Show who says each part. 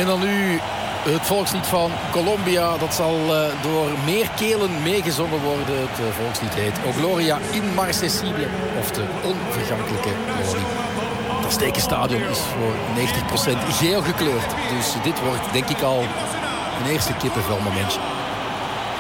Speaker 1: En dan nu het volkslied van Colombia. Dat zal door meer kelen meegezongen worden. Het volkslied heet O Gloria Inmarcesible. Of de onvergankelijke glorie. Dat stekenstadion is voor 90% geel gekleurd. Dus dit wordt denk ik al een eerste kippenvelmomentje.